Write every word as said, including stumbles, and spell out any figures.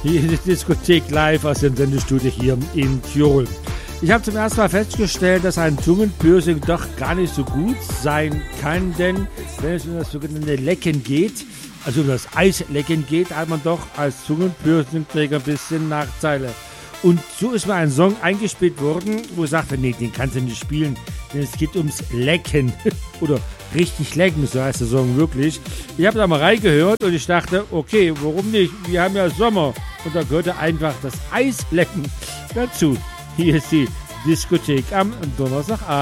Hier ist die Diskothek live aus dem Sendestudio hier in Tirol. Ich habe zum ersten Mal festgestellt, dass ein Zungenpiercing doch gar nicht so gut sein kann, denn wenn es um das sogenannte Lecken geht, also um das Eislecken geht, hat man doch als Zungenpiercing-Träger ein bisschen Nachteile. Und so ist mir ein Song eingespielt worden, wo ich sagte, nee, den kannst du nicht spielen, denn es geht ums Lecken. Oder richtig lecken, so heißt der Song wirklich. Ich habe da mal reingehört und ich dachte, okay, warum nicht? Wir haben ja Sommer und da gehörte einfach das Eislecken dazu. Hier ist die Diskothek am Donnerstagabend.